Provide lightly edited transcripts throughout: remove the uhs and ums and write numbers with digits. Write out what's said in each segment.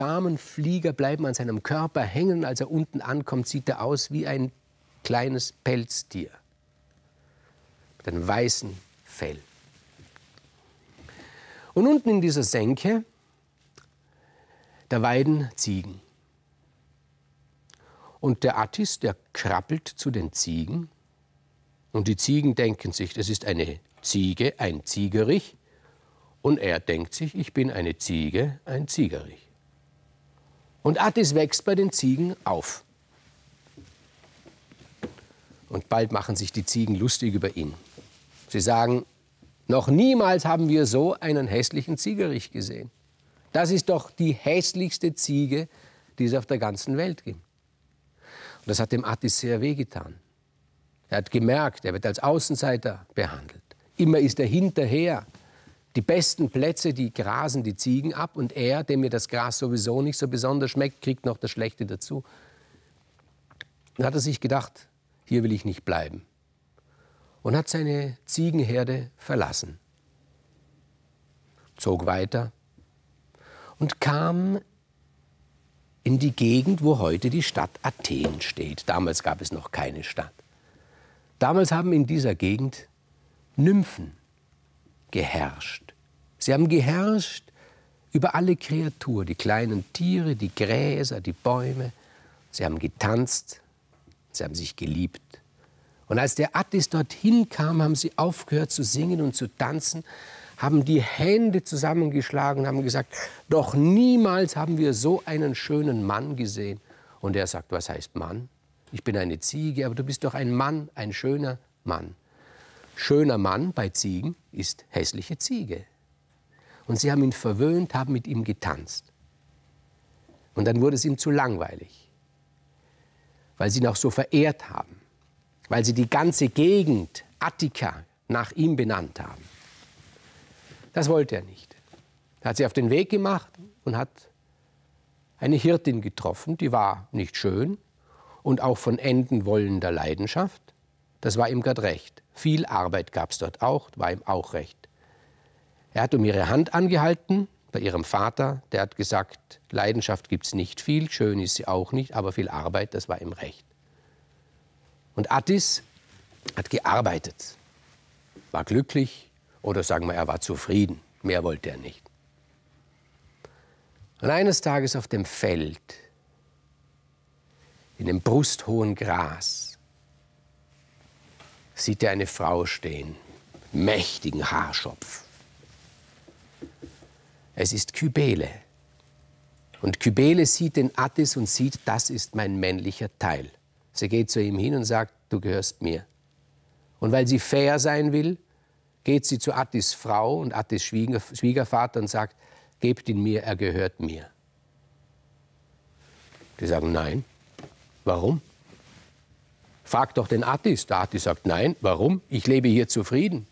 Samenflieger bleiben an seinem Körper hängen. Als er unten ankommt, sieht er aus wie ein kleines Pelztier mit einem weißen Fell. Und unten in dieser Senke, da weiden Ziegen. Und der Attis, der krabbelt zu den Ziegen. Und die Ziegen denken sich, das ist eine Ziege, ein Ziegerich. Und er denkt sich, ich bin eine Ziege, ein Ziegerich. Und Attis wächst bei den Ziegen auf. Und bald machen sich die Ziegen lustig über ihn. Sie sagen, noch niemals haben wir so einen hässlichen Ziegerich gesehen. Das ist doch die hässlichste Ziege, die es auf der ganzen Welt gibt. Und das hat dem Attis sehr wehgetan. Er hat gemerkt, er wird als Außenseiter behandelt. Immer ist er hinterher. Die besten Plätze, die grasen die Ziegen ab. Und er, dem mir das Gras sowieso nicht so besonders schmeckt, kriegt noch das Schlechte dazu. Dann hat er sich gedacht, hier will ich nicht bleiben. Und hat seine Ziegenherde verlassen. Zog weiter und kam in die Gegend, wo heute die Stadt Athen steht. Damals gab es noch keine Stadt. Damals haben in dieser Gegend Nymphen geherrscht. Sie haben geherrscht über alle Kreaturen, die kleinen Tiere, die Gräser, die Bäume. Sie haben getanzt, sie haben sich geliebt. Und als der Attis dorthin kam, haben sie aufgehört zu singen und zu tanzen, haben die Hände zusammengeschlagen und haben gesagt, doch niemals haben wir so einen schönen Mann gesehen. Und er sagt, was heißt Mann? Ich bin eine Ziege, aber du bist doch ein Mann, ein schöner Mann. Schöner Mann bei Ziegen ist hässliche Ziege. Und sie haben ihn verwöhnt, haben mit ihm getanzt. Und dann wurde es ihm zu langweilig, weil sie ihn auch so verehrt haben, weil sie die ganze Gegend Attika nach ihm benannt haben. Das wollte er nicht. Er hat sich auf den Weg gemacht und hat eine Hirtin getroffen, die war nicht schön und auch von enden wollender Leidenschaft. Das war ihm gerade recht. Viel Arbeit gab es dort auch, war ihm auch recht. Er hat um ihre Hand angehalten, bei ihrem Vater. Der hat gesagt, Leidenschaft gibt es nicht viel, schön ist sie auch nicht, aber viel Arbeit, das war ihm recht. Und Attis hat gearbeitet, war glücklich oder sagen wir, er war zufrieden. Mehr wollte er nicht. Und eines Tages auf dem Feld, in dem brusthohen Gras, sieht er eine Frau stehen, mächtigen Haarschopf. Es ist Kybele. Und Kybele sieht den Attis und sieht, das ist mein männlicher Teil. Sie geht zu ihm hin und sagt, du gehörst mir. Und weil sie fair sein will, geht sie zu Attis Frau und Attis Schwiegervater und sagt, gebt ihn mir, er gehört mir. Die sagen, nein. Warum? Frag doch den Attis. Der Attis sagt, nein. Warum? Ich lebe hier zufrieden.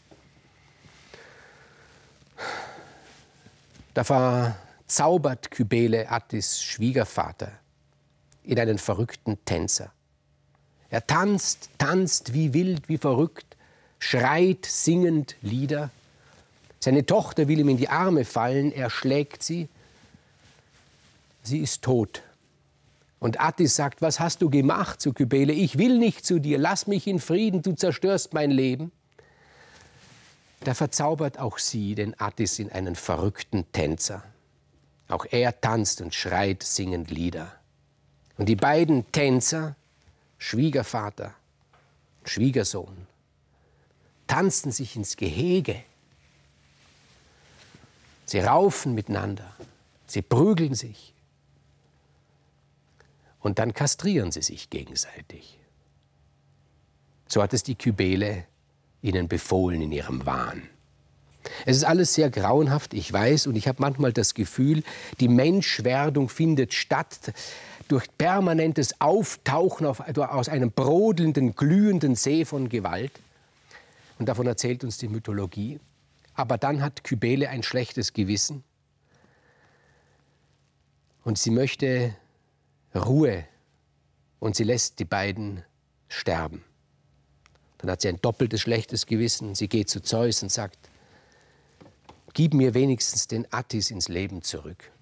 Da verzaubert Kybele Attis Schwiegervater in einen verrückten Tänzer. Er tanzt, tanzt wie wild, wie verrückt, schreit singend Lieder. Seine Tochter will ihm in die Arme fallen, er schlägt sie. Sie ist tot. Und Attis sagt, was hast du gemacht zu Kybele? Ich will nicht zu dir, lass mich in Frieden, du zerstörst mein Leben. Da verzaubert auch sie den Attis in einen verrückten Tänzer. Auch er tanzt und schreit singend Lieder. Und die beiden Tänzer, Schwiegervater und Schwiegersohn, tanzen sich ins Gehege. Sie raufen miteinander, sie prügeln sich. Und dann kastrieren sie sich gegenseitig. So hat es die Kybele ihnen befohlen in ihrem Wahn. Es ist alles sehr grauenhaft, ich weiß, und ich habe manchmal das Gefühl, die Menschwerdung findet statt durch permanentes Auftauchen aus einem brodelnden, glühenden See von Gewalt. Und davon erzählt uns die Mythologie. Aber dann hat Kybele ein schlechtes Gewissen. Und sie möchte Ruhe. Und sie lässt die beiden sterben. Dann hat sie ein doppeltes schlechtes Gewissen. Sie geht zu Zeus und sagt, gib mir wenigstens den Attis ins Leben zurück.